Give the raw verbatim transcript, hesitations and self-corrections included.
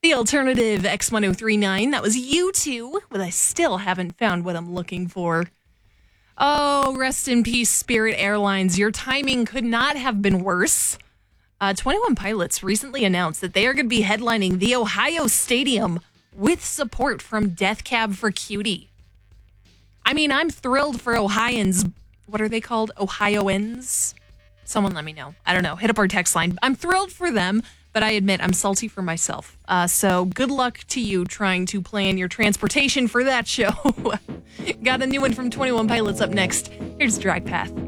The alternative X ten thirty-nine. That was U two, but I still haven't found what I'm looking for. Oh, rest in peace, Spirit Airlines. Your timing could not have been worse. Uh, twenty-one Pilots recently announced that they are going to be headlining the Ohio Stadium with support from Death Cab for Cutie. I mean, I'm thrilled for Ohioans. What are they called? Ohioans? Someone let me know. I don't know. Hit up our text line. I'm thrilled for them, but I admit I'm salty for myself. Uh, so good luck to you trying to plan your transportation for that show. Got a new one from twenty-one Pilots up next. Here's Drive Path.